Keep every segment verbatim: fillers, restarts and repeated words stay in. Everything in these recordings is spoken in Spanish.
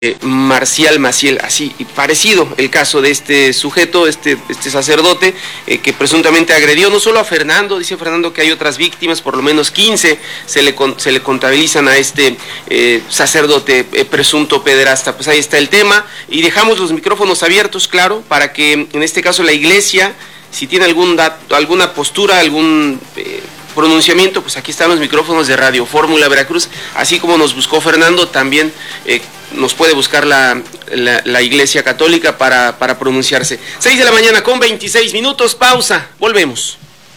Eh, Marcial Maciel, así parecido el caso de este sujeto, este, este sacerdote, eh, que presuntamente agredió no solo a Fernando, dice Fernando que hay otras víctimas, por lo menos quince se le, se le contabilizan a este eh, sacerdote eh, presunto pederasta. Pues ahí está el tema y dejamos los micrófonos abiertos, claro, para que en este caso la iglesia, si tiene algún dato, alguna postura, algún eh, pronunciamiento, pues aquí están los micrófonos de Radio Fórmula Veracruz, así como nos buscó Fernando, también eh, nos puede buscar la, la, la Iglesia Católica para, para pronunciarse. seis de la mañana con veintiséis minutos, pausa, volvemos.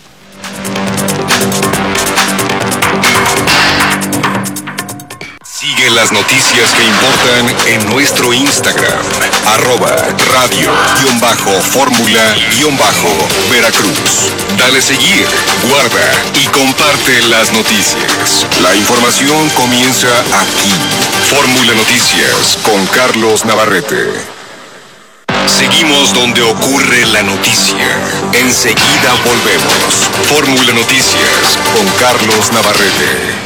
Sigue las noticias que importan en nuestro Instagram, arroba radio-fórmula-veracruz. Dale seguir, guarda y comparte las noticias. La información comienza aquí. Fórmula Noticias con Carlos Navarrete. Seguimos donde ocurre la noticia. Enseguida volvemos. Fórmula Noticias con Carlos Navarrete.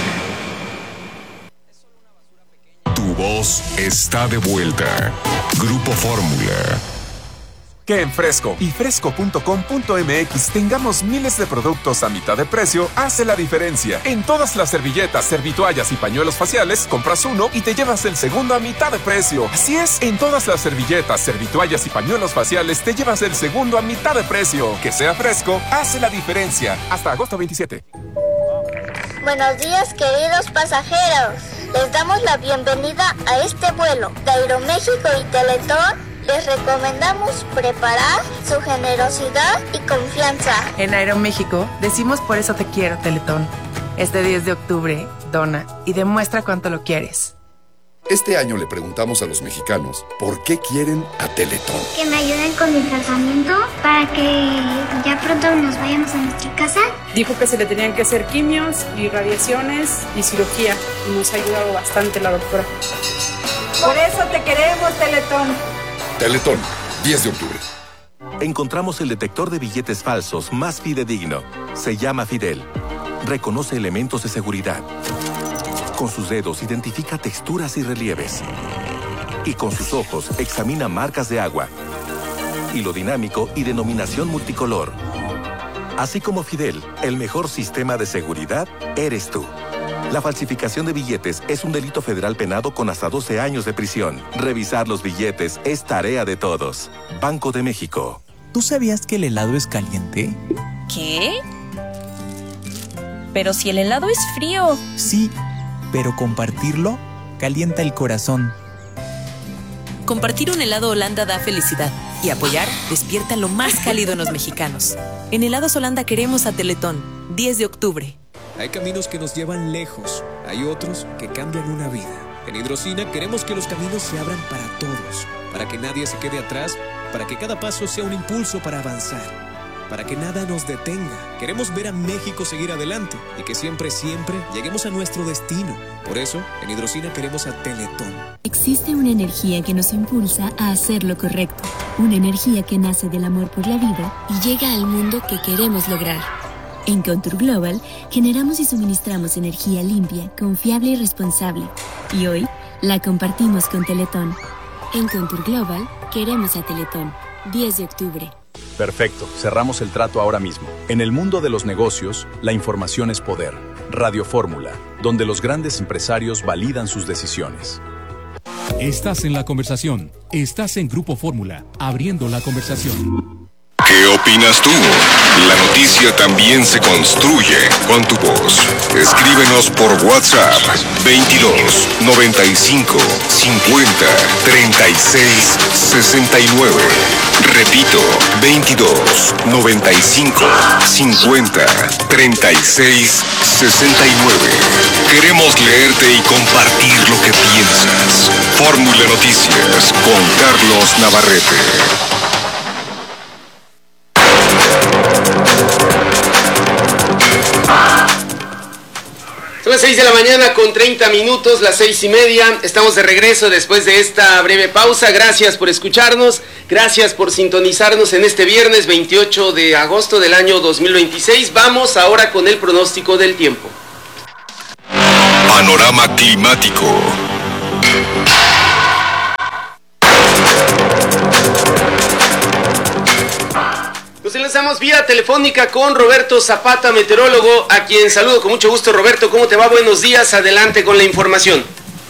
Tu voz está de vuelta. Grupo Fórmula. Que en Fresco y fresco punto com punto m x tengamos miles de productos a mitad de precio hace la diferencia. En todas las servilletas, servitoallas y pañuelos faciales, compras uno y te llevas el segundo a mitad de precio. Así es, en todas las servilletas, servitoallas y pañuelos faciales te llevas el segundo a mitad de precio. Que sea Fresco hace la diferencia. Hasta agosto veintisiete. Buenos días, queridos pasajeros. Les damos la bienvenida a este vuelo de Aeroméxico y Teletón. Les recomendamos preparar su generosidad y confianza. En Aeroméxico decimos por eso te quiero, Teletón. Este diez de octubre, dona y demuestra cuánto lo quieres. Este año le preguntamos a los mexicanos por qué quieren a Teletón. Que me ayuden con mi tratamiento para que ya pronto nos vayamos a nuestra casa. Dijo que se le tenían que hacer quimios y radiaciones y cirugía. Y nos ha ayudado bastante la doctora. Por eso te queremos, Teletón. Teletón, diez de octubre. Encontramos el detector de billetes falsos más fidedigno. Se llama Fidel. Reconoce elementos de seguridad. Con sus dedos identifica texturas y relieves. Y con sus ojos examina marcas de agua. Hilo dinámico y denominación multicolor. Así como Fidel, el mejor sistema de seguridad eres tú. La falsificación de billetes es un delito federal penado con hasta doce años de prisión. Revisar los billetes es tarea de todos. Banco de México. ¿Tú sabías que el helado es caliente? ¿Qué? Pero si el helado es frío. Sí, pero compartirlo calienta el corazón. Compartir un helado Holanda da felicidad y apoyar despierta lo más cálido en los mexicanos. En Helados Holanda queremos a Teletón. diez de octubre. Hay caminos que nos llevan lejos, hay otros que cambian una vida. En Hidrocina queremos que los caminos se abran para todos, para que nadie se quede atrás, para que cada paso sea un impulso para avanzar, para que nada nos detenga. Queremos ver a México seguir adelante y que siempre, siempre lleguemos a nuestro destino. Por eso, en Hidrocina queremos a Teletón. Existe una energía que nos impulsa a hacer lo correcto, una energía que nace del amor por la vida y llega al mundo que queremos lograr. En Contour Global generamos y suministramos energía limpia, confiable y responsable. Y hoy la compartimos con Teletón. En Contour Global queremos a Teletón. diez de octubre. Perfecto, cerramos el trato ahora mismo. En el mundo de los negocios, la información es poder. Radio Fórmula, donde los grandes empresarios validan sus decisiones. Estás en la conversación. Estás en Grupo Fórmula, abriendo la conversación. ¿Qué opinas tú? La noticia también se construye con tu voz. Escríbenos por WhatsApp veintidós, noventa y cinco, cincuenta, treinta y seis, sesenta y nueve. Repito, veintidós, noventa y cinco, cincuenta, treinta y seis, sesenta y nueve. Queremos leerte y compartir lo que piensas. Fórmula Noticias con Carlos Navarrete. Son las seis de la mañana con treinta minutos, las seis y media. Estamos de regreso después de esta breve pausa. Gracias por escucharnos, gracias por sintonizarnos en este viernes veintiocho de agosto del año dos mil veintiséis. Vamos ahora con el pronóstico del tiempo. Panorama climático. estamos vía telefónica con Roberto Zapata, meteorólogo, a quien saludo con mucho gusto. Roberto, ¿cómo te va? Buenos días, adelante con la información.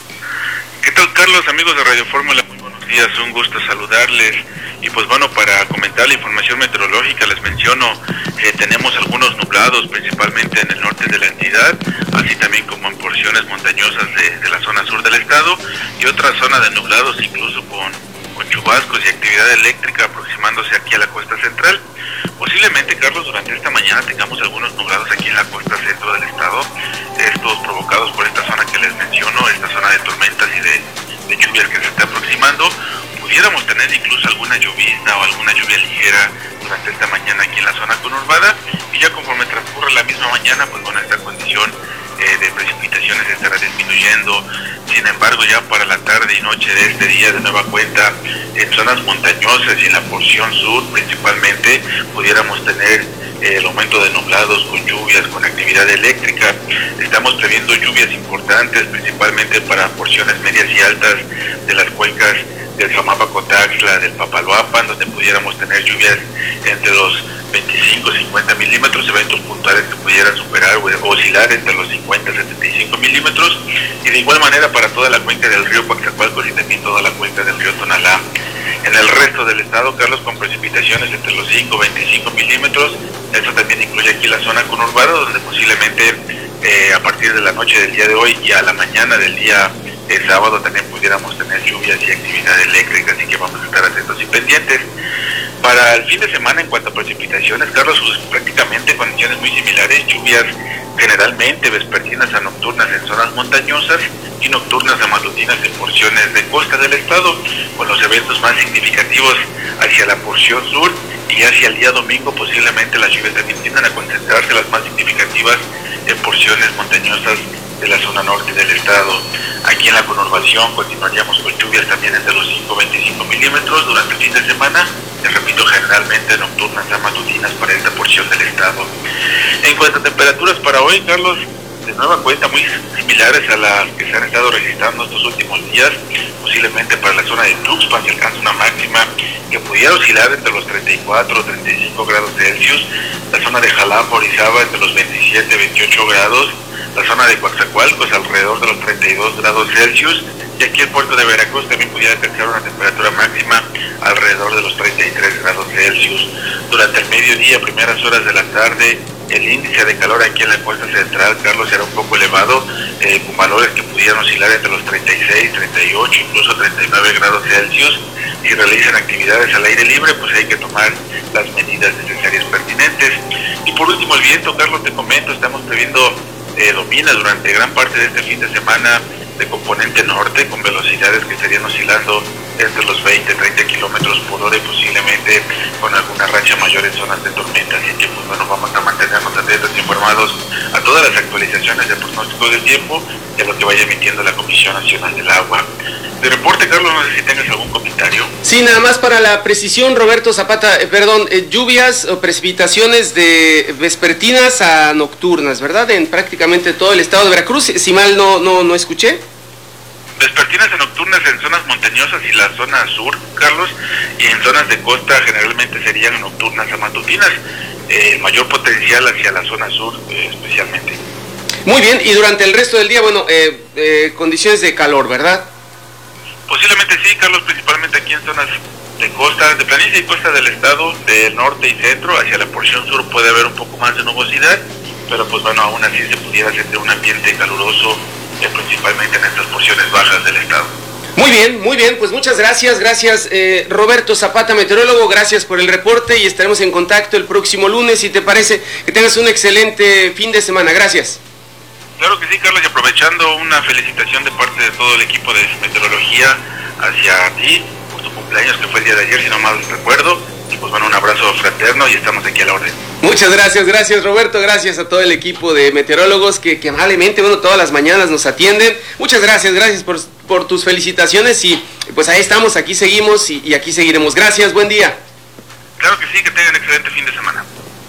¿Qué tal, Carlos? Amigos de Radio Fórmula, muy buenos días, un gusto saludarles. Y pues bueno, para comentar la información meteorológica, les menciono que tenemos algunos nublados, principalmente en el norte de la entidad, así también como en porciones montañosas de, de la zona sur del estado, y otra zona de nublados incluso con, con chubascos y actividad eléctrica aproximándose aquí a la costa central. Posiblemente, Carlos, durante esta mañana tengamos algunos nublados aquí en la costa centro del estado, estos provocados por esta zona que les menciono, esta zona de tormentas y de, de lluvias que se está aproximando. Pudiéramos tener incluso alguna llovizna o alguna lluvia ligera durante esta mañana aquí en la zona conurbada, y ya conforme transcurre la misma mañana, pues bueno, esta condición eh, de precipitaciones estará disminuyendo. Sin embargo, ya para la tarde y noche de este día, de nueva cuenta, en zonas montañosas y en la porción sur principalmente, pudiéramos tener eh, el aumento de nublados con lluvias, con actividad eléctrica. Estamos previendo lluvias importantes, principalmente para porciones medias y altas de las cuencas del Jamapa-Cotaxla, del Papaloapan, donde pudiéramos tener lluvias entre los veinticinco a cincuenta milímetros, eventos puntuales que pudieran superar o oscilar entre los cincuenta a setenta y cinco milímetros, y de igual manera para toda la cuenca del río Coaxacualcos y también toda la cuenca del río Tonalá. En el resto del estado, Carlos, con precipitaciones entre los cinco a veinticinco milímetros, esto también incluye aquí la zona conurbada, donde posiblemente eh, a partir de la noche del día de hoy y a la mañana del día el sábado también pudiéramos tener lluvias y actividad eléctrica, así que vamos a estar atentos y pendientes. Para el fin de semana, en cuanto a precipitaciones, Carlos, pues, prácticamente condiciones muy similares, lluvias generalmente vespertinas a nocturnas en zonas montañosas y nocturnas a matutinas en porciones de costa del estado, con los eventos más significativos hacia la porción sur, y hacia el día domingo posiblemente las lluvias también tiendan a concentrarse, las más significativas en porciones montañosas de la zona norte del estado. Aquí en la conurbación continuaríamos con lluvias también entre los cinco a veinticinco milímetros durante el fin de semana, les repito, generalmente nocturnas a matutinas para esta porción del estado. En cuanto a temperaturas para hoy, Carlos, de nueva cuenta muy similares a las que se han estado registrando estos últimos días. Posiblemente para la zona de Tuxpan se alcanza una máxima que pudiera oscilar entre los treinta y cuatro a treinta y cinco grados Celsius, la zona de Jalapa, Orizaba entre los veintisiete a veintiocho grados, la zona de Coaxacualcos alrededor de los treinta y dos grados Celsius, y aquí el puerto de Veracruz también pudiera alcanzar una temperatura máxima alrededor de los treinta y tres grados Celsius. Durante el mediodía, primeras horas de la tarde, el índice de calor aquí en la costa central, Carlos, será un poco elevado, eh, con valores que pudieran oscilar entre los treinta y seis, treinta y ocho, incluso treinta y nueve grados Celsius. Si realizan actividades al aire libre, pues hay que tomar las medidas necesarias pertinentes. Y por último, el viento, Carlos, te comento, estamos previendo eh, domina durante gran parte de este fin de semana de componente norte, con velocidades que estarían oscilando entre los veinte a treinta kilómetros por hora y posiblemente con alguna racha mayor en zonas de tormenta. Así que pues bueno, vamos a mantenernos atentos y informados a todas las actualizaciones del pronóstico del tiempo y a lo que vaya emitiendo la Comisión Nacional del Agua. De reporte, Carlos, no sé si tengas algún comentario. Sí, nada más para la precisión, Roberto Zapata, eh, perdón, eh, lluvias o precipitaciones de vespertinas a nocturnas, ¿verdad? En prácticamente todo el estado de Veracruz, si mal no, no, no escuché. Vespertinas a nocturnas en zonas montañosas y la zona sur, Carlos, y en zonas de costa generalmente serían nocturnas a matutinas, eh, el mayor potencial hacia la zona sur eh, especialmente. Muy bien, y durante el resto del día, bueno, eh, eh, condiciones de calor, ¿verdad? Posiblemente sí, Carlos, principalmente aquí en zonas de costa, de planicie y costa del estado, del norte y centro, hacia la porción sur puede haber un poco más de nubosidad, pero pues bueno, aún así se pudiera sentir un ambiente caluroso, eh, principalmente en estas porciones bajas del estado. Muy bien, muy bien, pues muchas gracias, gracias eh, Roberto Zapata, meteorólogo, gracias por el reporte y estaremos en contacto el próximo lunes, si te parece. Que tengas un excelente fin de semana, gracias. Claro que sí, Carlos, y aprovechando, una felicitación de parte de todo el equipo de meteorología hacia ti por tu cumpleaños, que fue el día de ayer, si no mal recuerdo, y pues bueno, un abrazo fraterno y estamos aquí a la orden. Muchas gracias, gracias Roberto, gracias a todo el equipo de meteorólogos que, que amablemente, bueno, todas las mañanas nos atienden. Muchas gracias, gracias por, por tus felicitaciones y pues ahí estamos, aquí seguimos y, y aquí seguiremos. Gracias, buen día. Claro que sí, que tengan excelente fin de semana.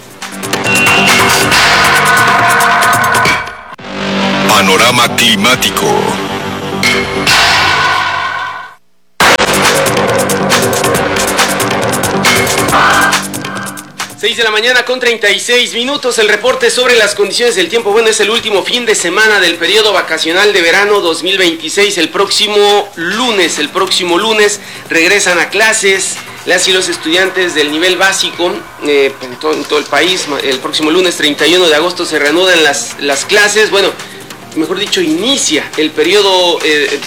Panorama climático. seis de la mañana con treinta y seis minutos, el reporte sobre las condiciones del tiempo. Bueno, es el último fin de semana del periodo vacacional de verano dos mil veintiséis. El próximo lunes, el próximo lunes regresan a clases las y los estudiantes del nivel básico eh, en, todo, en todo el país. El próximo lunes treinta y uno de agosto se reanudan las, las clases. Bueno, mejor dicho, inicia el periodo, eh,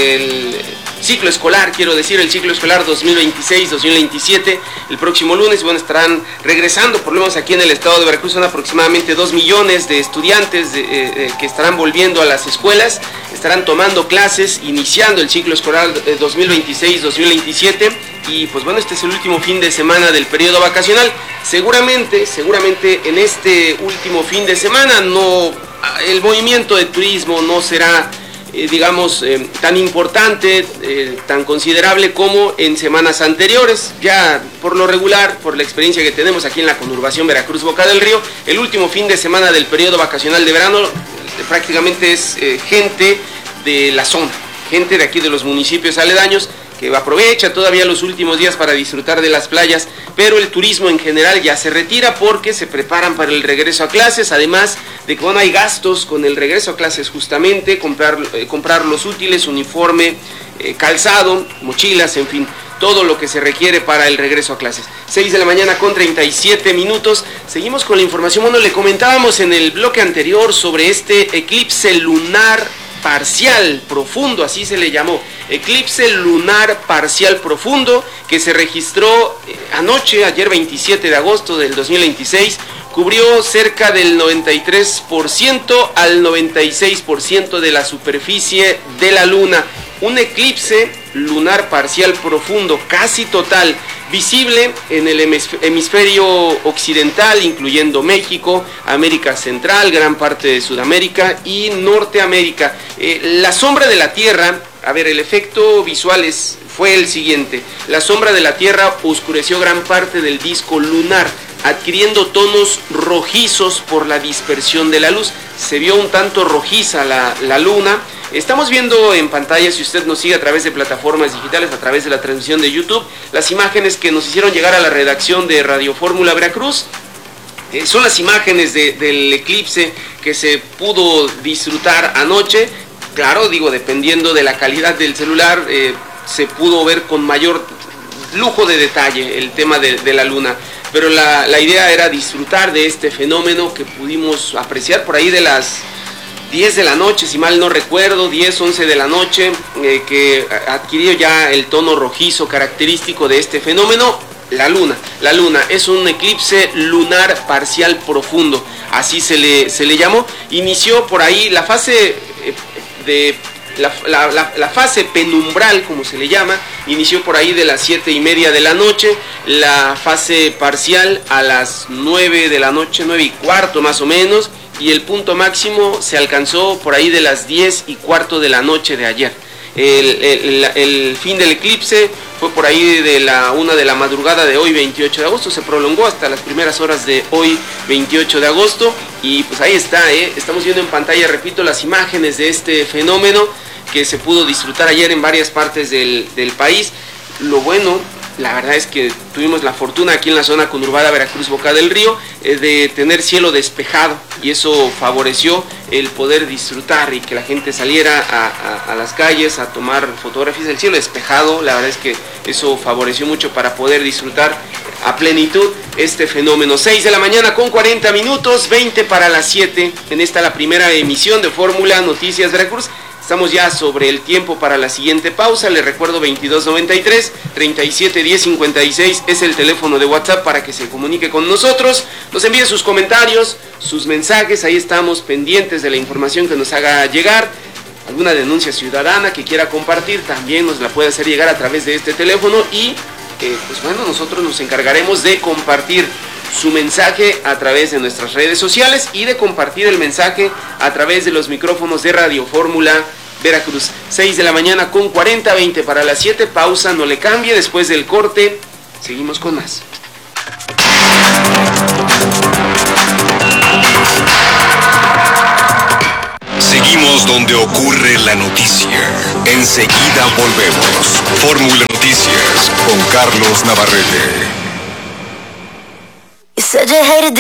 el ciclo escolar, quiero decir, el ciclo escolar dos mil veintiséis dos mil veintisiete, el próximo lunes. Bueno, estarán regresando, por lo menos aquí en el estado de Veracruz, son aproximadamente dos millones de estudiantes de, eh, que estarán volviendo a las escuelas, estarán tomando clases, iniciando el ciclo escolar dos mil veintiséis dos mil veintisiete, y pues bueno, este es el último fin de semana del periodo vacacional. Seguramente, seguramente en este último fin de semana no, el movimiento de turismo no será Eh, digamos, eh, tan importante, eh, tan considerable como en semanas anteriores. Ya por lo regular, por la experiencia que tenemos aquí en la conurbación Veracruz Boca del Río, el último fin de semana del periodo vacacional de verano eh, prácticamente es eh, gente de la zona, gente de aquí de los municipios aledaños, que aprovecha todavía los últimos días para disfrutar de las playas, pero el turismo en general ya se retira porque se preparan para el regreso a clases, además de que bueno, hay gastos con el regreso a clases justamente, comprar, eh, comprar los útiles, uniforme, eh, calzado, mochilas, en fin, todo lo que se requiere para el regreso a clases. seis de la mañana con treinta y siete minutos, seguimos con la información. Bueno, le comentábamos en el bloque anterior sobre este eclipse lunar parcial profundo, así se le llamó, eclipse lunar parcial profundo, que se registró anoche, ayer veintisiete de agosto del dos mil veintiséis, cubrió cerca del noventa y tres por ciento al noventa y seis por ciento de la superficie de la luna. Un eclipse lunar parcial profundo, casi total, visible en el hemisferio occidental, incluyendo México, América Central, gran parte de Sudamérica y Norteamérica. Eh, la sombra de la Tierra, a ver, el efecto visual es, fue el siguiente. La sombra de la Tierra oscureció gran parte del disco lunar, adquiriendo tonos rojizos por la dispersión de la luz. Se vio un tanto rojiza la, la luna. Estamos viendo en pantalla, si usted nos sigue a través de plataformas digitales, a través de la transmisión de YouTube, las imágenes que nos hicieron llegar a la redacción de Radio Fórmula Veracruz. Eh, son las imágenes de, del eclipse que se pudo disfrutar anoche. Claro, digo, dependiendo de la calidad del celular, eh, se pudo ver con mayor lujo de detalle el tema de, de la luna. Pero la, la idea era disfrutar de este fenómeno que pudimos apreciar por ahí de las diez de la noche, si mal no recuerdo, diez, once de la noche, eh, que adquirió ya el tono rojizo característico de este fenómeno. La luna, la luna es un eclipse lunar parcial profundo, así se le, se le llamó. Inició por ahí la fase eh, de... La, la, la, la fase penumbral, como se le llama, inició por ahí de las siete y media de la noche, la fase parcial a las nueve de la noche, nueve y cuarto más o menos, y el punto máximo se alcanzó por ahí de las diez y cuarto de la noche de ayer. El, el, el fin del eclipse fue por ahí de la una de la madrugada de hoy veintiocho de agosto, se prolongó hasta las primeras horas de hoy veintiocho de agosto, y pues ahí está, ¿eh? Estamos viendo en pantalla, repito, las imágenes de este fenómeno que se pudo disfrutar ayer en varias partes del, del país. Lo bueno, la verdad es que tuvimos la fortuna aquí en la zona conurbada Veracruz Boca del Río eh, de tener cielo despejado, y eso favoreció el poder disfrutar y que la gente saliera a, a, a las calles a tomar fotografías del cielo despejado. La verdad es que eso favoreció mucho para poder disfrutar a plenitud este fenómeno. seis de la mañana con cuarenta minutos, veinte para las siete, en esta la primera emisión de Fórmula Noticias Veracruz. Estamos ya sobre el tiempo para la siguiente pausa. Les recuerdo, veintidós noventa y tres, treinta y siete diez cincuenta y seis es el teléfono de WhatsApp para que se comunique con nosotros. Nos envíe sus comentarios, sus mensajes. Ahí estamos pendientes de la información que nos haga llegar. Alguna denuncia ciudadana que quiera compartir, también nos la puede hacer llegar a través de este teléfono. Y eh, pues bueno, nosotros nos encargaremos de compartir su mensaje a través de nuestras redes sociales y de compartir el mensaje a través de los micrófonos de Radio Fórmula Veracruz. seis de la mañana con cuarenta, veinte para las siete, pausa, no le cambie. Después del corte, seguimos con más. Seguimos donde ocurre la noticia. Enseguida volvemos. Fórmula Noticias con Carlos Navarrete. Said you hated